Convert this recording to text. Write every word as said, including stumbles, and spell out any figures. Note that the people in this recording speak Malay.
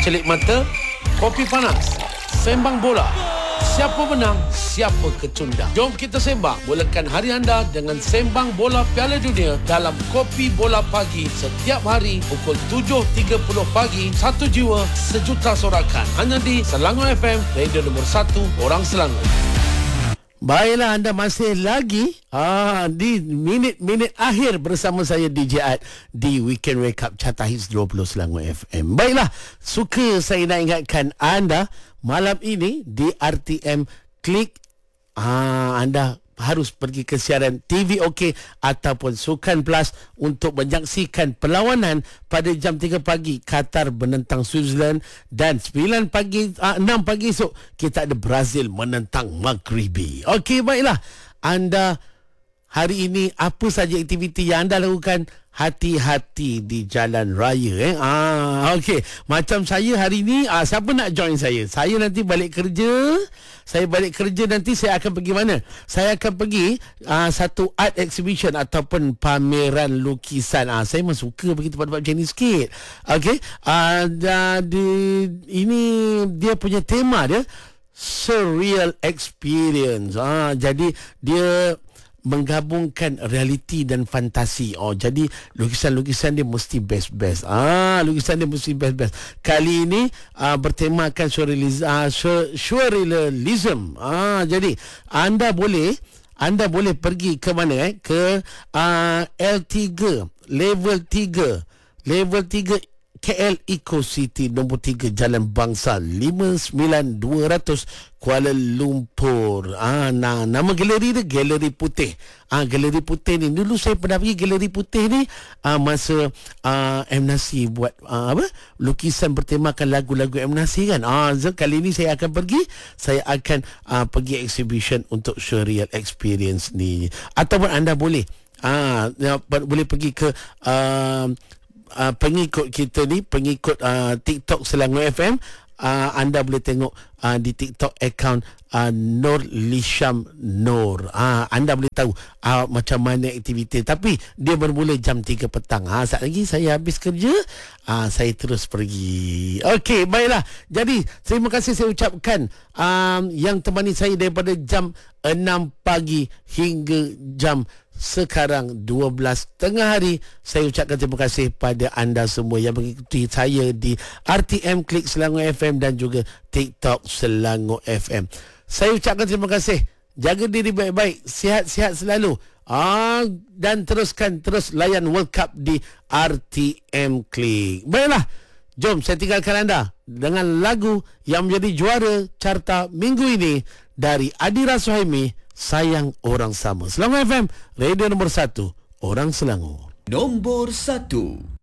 celik mata, kopi panas, sembang bola. Siapa menang, siapa kecundang. Jom kita sembang, mulakan hari anda dengan sembang bola Piala Dunia dalam Kopi Bola Pagi setiap hari pukul tujuh tiga puluh pagi. Satu jiwa, sejuta sorakan. Hanya di Selangor F M, radio nombor satu, orang Selangor. Baiklah, anda masih lagi ah, di minit-minit akhir bersama saya D J Ad di Weekend Wake Up Carta Hits dua puluh Selangor F M. Baiklah, suka saya nak ingatkan anda malam ini di R T M Klik, ah, anda harus pergi ke siaran T V OK ataupun Sukan Plus untuk menyaksikan perlawanan pada jam tiga pagi Qatar menentang Switzerland, dan sembilan pagi, enam pagi esok kita ada Brazil menentang Maghribi. Okey, baiklah. Anda hari ini apa saja aktiviti yang anda lakukan? Hati-hati di jalan raya eh. Ah, okey. Macam saya hari ni, ah, siapa nak join saya? Saya nanti balik kerja. Saya balik kerja nanti saya akan pergi mana? Saya akan pergi ah, satu art exhibition ataupun pameran lukisan. Ah, saya memang suka pergi tempat-tempat macam ni sikit. Okey. Ah, di, ini dia punya tema dia surreal experience. Ah, jadi dia menggabungkan realiti dan fantasi. Oh, jadi lukisan-lukisan dia mesti best-best. Ah, lukisan dia mesti best-best. Kali ini ah, bertemakan surrealism. Ah, surrealism. Ah, jadi anda boleh anda boleh pergi ke mana eh? Ke ah, L tiga, level tiga. Level tiga K L Eco City nombor tiga Jalan Bangsa lima sembilan dua kosong Kuala Lumpur. Ah, nah, nama galeri dia Galeri Putih. Ah, Galeri Putih ni dulu saya pernah pergi Galeri Putih ni ah, masa ah, M. Nasir buat ah, apa? Lukisan bertemakan lagu-lagu M. Nasir kan. Ah, so kali ni saya akan pergi, saya akan ah, pergi exhibition untuk surreal experience ni. Ataupun anda boleh ah, boleh pergi ke ah, Uh, pengikut kita ni, pengikut uh, TikTok Selangor F M, uh, anda boleh tengok uh, di TikTok account uh, Nur Lisham Nur. Uh, anda boleh tahu uh, macam mana aktiviti. Tapi dia bermula jam tiga petang. Ha, saat lagi saya habis kerja, uh, saya terus pergi. Okey, baiklah. Jadi terima kasih saya ucapkan um, yang temani saya daripada jam enam pagi hingga jam sekarang dua belas tengah hari. Saya ucapkan terima kasih pada anda semua yang mengikuti saya di R T M Klik Selangor F M dan juga TikTok Selangor F M. Saya ucapkan terima kasih. Jaga diri baik-baik, sihat-sihat selalu. Ah, dan teruskan terus layan World Cup di R T M Klik. Baiklah, jom saya tinggalkan anda dengan lagu yang menjadi juara carta minggu ini dari Adira Suhaimi, Sayang Orang Sama. Selangor F M, radio nombor satu, orang Selangor. Nombor satu.